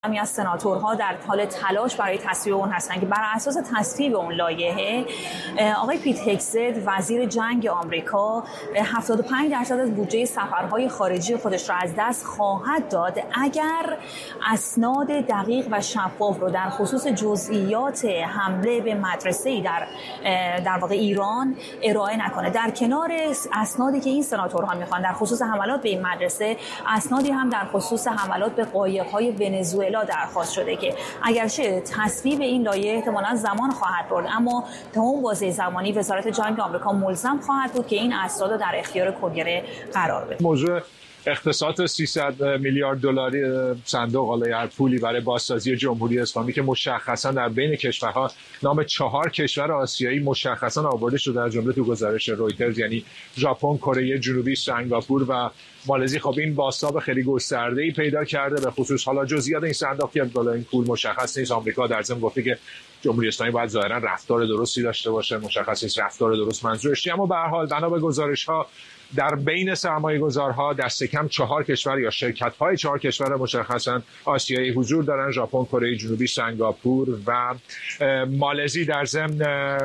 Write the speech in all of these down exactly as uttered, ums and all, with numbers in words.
همی از سناتورها در حال تلاش برای تصویب اون هستن که بر اساس تصویب اون لایحه آقای پیت هگزت وزیر جنگ آمریکا هفتاد و پنج درصد از بودجه سفرهای خارجی خودش را از دست خواهد داد اگر اسناد دقیق و شفاف رو در خصوص جزئیات حمله به مدرسه‌ای در در واقع ایران ارائه نکنه. در کنار اسنادی که این سناتورها میخوان در خصوص حملات به این مدرسه، اسنادی هم در خصوص حملات به قایق‌های ونزوئلا درخواست شده که اگرچه تصویب این لایحه احتمالاً زمان خواهد برد، اما تا اون بازه زمانی وزارت جنگ آمریکا ملزم خواهد بود که این اسناد رو در اختیار کنگره قرار بده. موضوع اختصاص سیصد میلیارد دلاری صندوق حالا هر پولی برای بازسازی جمهوری اسلامی که مشخصا در بین کشورها نام چهار کشور آسیایی مشخصا آورده شده، از جمله تو گزارش رویترز، یعنی ژاپن، کره جنوبی، سنگاپور و مالزی. خب این بازتاب خیلی گسترده‌ای پیدا کرده به خصوص حالا جزئیات این صندوق که بالا این پول مشخص نیست. آمریکا در ضمن گفته که جمهوری اسلامی باید ظاهرا رفتار درستی داشته باشه، مشخص نیست رفتار درست منظورش چیه، اما به هر حال بنا به گزارش‌ها در بین سرمایه‌گذارها دست کم چهار کشور یا شرکت‌های چهار کشور مشخصاً آسیایی حضور دارن: ژاپن، کره جنوبی، سنگاپور و مالزی. در ضمن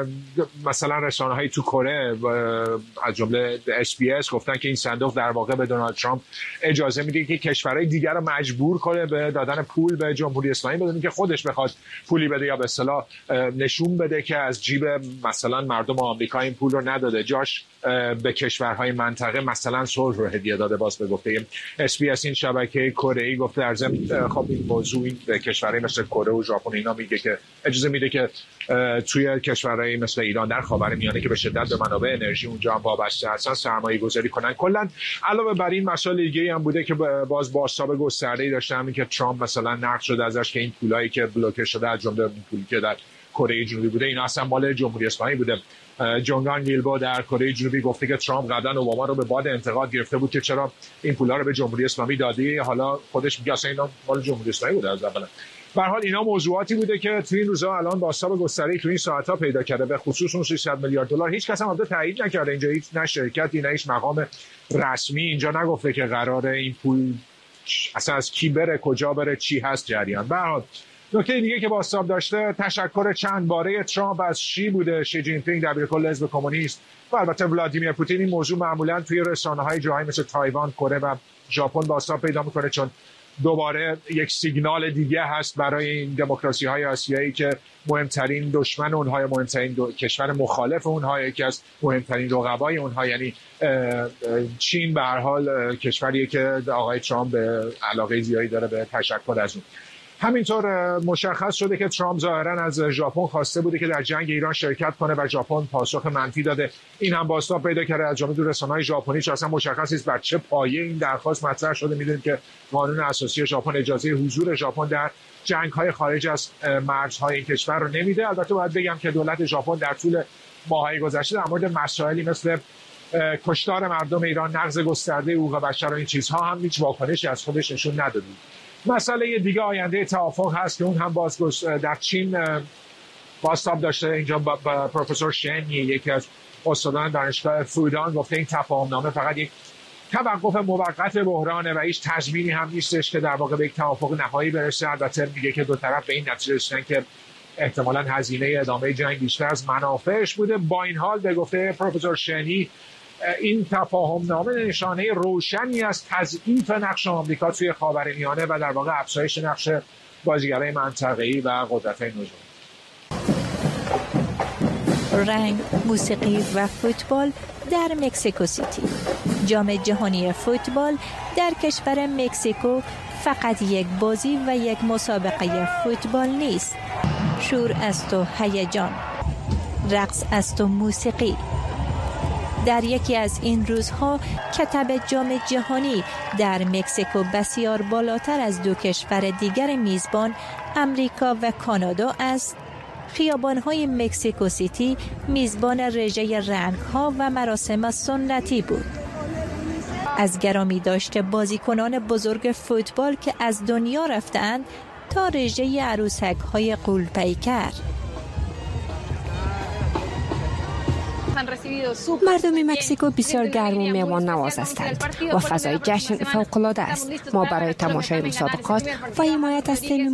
مثلا رسانه‌های تو کره از جمله اس بی اس گفتن که این صندوق در واقع به دونالد ترامپ اجازه میده که کشورهای دیگر رو مجبور کنه به دادن پول به جمهوری اسلامی بدون که خودش بخواد پولی بده یا به اصطلاح نشون بده که از جیب مثلا مردم آمریکا این پول رو نداده، جاش به کشورهای منطقه مثلا صلح رو هدیه داده. باز به گفته اس بی اس این شبکه کره‌ای گفته در ضمن خب این موضوع این به کشورهای مثل کره و ژاپن اینا میگه که اجازه میده که توی کشورهای مثل ایران در خاورمیانه که به شدت به منابع انرژی اونجا هم وابسته هستن سرمایه گذاری کنن. کلا علاوه بر این مسائل دیگه هم بوده که باز بازتاب گسترده‌ای داشته، همین که ترامپ مثلا نقد شده ازش که این پولایی که بلوکه شده از جمله پولی که در کره جنوبی بوده اینا اصلا مال جمهوری اسلامی بوده. جونگان گیلبو در کره جنوبی گفته که ترامپ قبلا اوباما رو به باد انتقاد گرفته بود که چرا این پولا رو به جمهوری اسلامی دادی، حالا خودش میگه اصلا اینا مال جمهوری اسلامی بوده از اول. به هر حال اینا موضوعاتی بوده که تو این روزا الان بازتاب گسترده‌ای تو این ساعت‌ها پیدا کرده، به خصوص اون سیصد میلیارد دلار. هیچ کس هم البته تایید نکرده، اینجا هیچ نه شرکتی نه هیچ مقام رسمی اینجا نگفته که قراره این پول اصلا از کی بره، کجا بره، چی هست جریان. به هر حال نکته دیگه که بازتاب داشته تشکر چند باره ترامپ از شی بوده، شی جین پینگ دبیرکل حزب کمونیست و البته ولادیمیر پوتین. این موضوع معمولا توی رسانه‌های جاهایی مثل تایوان، کره و ژاپن بازتاب پیدا میکنه چون دوباره یک سیگنال دیگه هست برای این دموکراسی‌های آسیایی که مهمترین دشمن اونها، مهمترین دو... کشور مخالف اونها، یکی از مهمترین رقبای اونها یعنی چین به هر حال کشوریه که آقای ترامپ به علاقه زیادی داره به تشکر از اون. همینطور مشخص شده که ترامپ ظاهرا از ژاپن خواسته بوده که در جنگ ایران شرکت کنه و ژاپن پاسخ منفی داده. این هم بازتاب پیدا کرده از جمله رسانه‌های ژاپنی که اصلا مشخص نیست بر چه پایه این درخواست مطرح شده. می‌دونید که قانون اساسی ژاپن اجازه حضور ژاپن در جنگ‌های خارج از مرزهای این کشور رو نمیده. البته باید بگم که دولت ژاپن در طول ماه‌های گذشته در مورد مسائلی مثل کشتار مردم ایران، نقض گسترده حقوق بشر و این چیزها هم هیچ واکنشی از خودش نشون نداده. مسئله دیگه آینده توافق هست که اون هم باز در چین بازتاب داشته. اینجا با, با پروفسور شن، یکی از استادان دانشگاه فودان، گفته این تفاهمنامه فقط یک توقف موقت بحرانه و هیچ تضمینی هم نیستش که در واقع به یک توافق نهایی برسه. البته میگه که دو طرف به این نتیجه رسیدن که احتمالاً هزینه ادامه جنگ بیشتر از منافعش بوده. با این حال به گفته پروفسور شنی این تفاهمنامه نشانه روشنی از تضعیف نقش آمریکا توی خاورمیانه و در واقع افزایش نقش بازیگرای منطقه‌ای و قدرت‌های نوجوان. رنگ، موسیقی و فوتبال در مکزیکو سیتی. جام جهانی فوتبال در کشور مکزیکو فقط یک بازی و یک مسابقه فوتبال نیست. شور است و هیجان، رقص است و موسیقی. در یکی از این روزها کتب جام جهانی در مکزیکو بسیار بالاتر از دو کشور دیگر میزبان امریکا و کانادا است. خیابان‌های مکزیکو سیتی میزبان رژه رنگ‌ها و مراسم سنتی بود. از گرامی داشته بازیکنان بزرگ فوتبال که از دنیا رفتند تا رژه عروسک‌های غول‌پیکر. مردم مکزیکو بسیار گرم و مهمان نواز هستند و فضای جشن فوق العاده است. ما برای تماشای مسابقات و حمایت از تیم